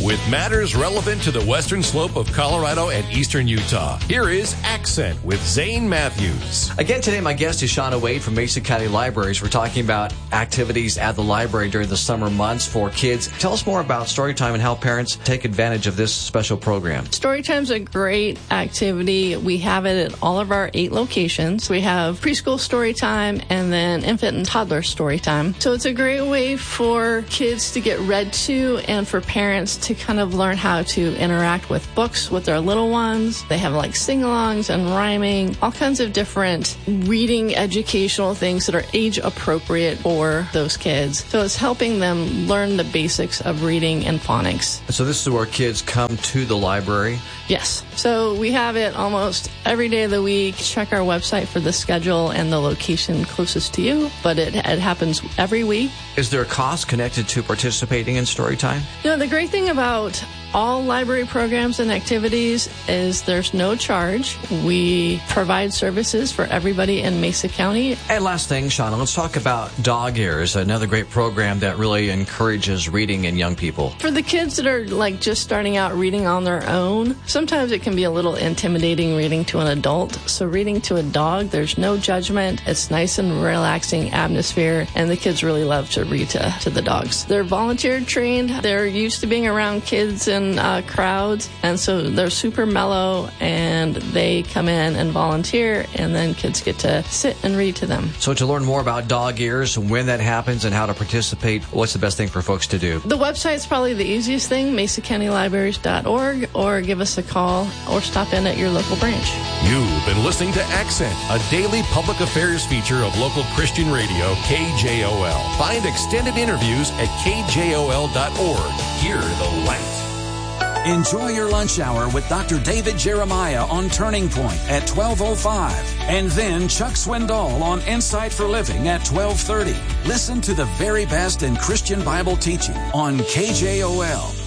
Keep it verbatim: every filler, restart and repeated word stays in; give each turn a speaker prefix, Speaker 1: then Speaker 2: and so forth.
Speaker 1: with matters relevant to the western slope of Colorado and eastern Utah. Here is Accent with Zane Matthews.
Speaker 2: Again today, my guest is Shauna Wade from Mesa County Libraries. We're talking about activities at the library during the summer months for kids. Tell us more about Storytime and how parents take advantage of this special program.
Speaker 3: Storytime's a great activity. We have it at all of our eight locations. We have preschool Storytime and then infant and toddler Storytime. So it's a great way for kids to get read to and for parents to kind of learn how to interact with books with their little ones. They have like sing-alongs and rhyming, all kinds of different reading educational things that are age appropriate for those kids. So it's helping them learn the basics of reading and phonics.
Speaker 2: So this is where kids come to the library?
Speaker 3: Yes. So we have it almost every day of the week. Check our website for the schedule and the location closest to you, but it, it happens every week.
Speaker 2: Is there a cost connected to participating in Storytime?
Speaker 3: You know, the great thing about all library programs and activities is there's no charge. We provide services for everybody in Mesa County.
Speaker 2: And last thing, Shauna, let's talk about Dog Ears, another great program that really encourages reading in young people.
Speaker 3: For the kids that are like just starting out reading on their own, sometimes it can be a little intimidating reading to an adult. So reading to a dog, there's no judgment. It's nice and relaxing atmosphere, and the kids really love to read to, to the dogs. They're volunteer trained. They're used to being around kids and Uh, crowds, and so they're super mellow, and they come in and volunteer, and then kids get to sit and read to them.
Speaker 2: So to learn more about Dog Ears, when that happens, and how to participate, what's the best thing for folks to do?
Speaker 3: The website's probably the easiest thing, mesa county libraries dot org, or give us a call or stop in at your local branch.
Speaker 1: You've been listening to Accent, a daily public affairs feature of local Christian radio, K J O L. Find extended interviews at K J O L dot org. Hear the light.
Speaker 4: Enjoy your lunch hour with Doctor David Jeremiah on Turning Point at twelve oh five. And then Chuck Swindoll on Insight for Living at twelve thirty. Listen to the very best in Christian Bible teaching on K J O L.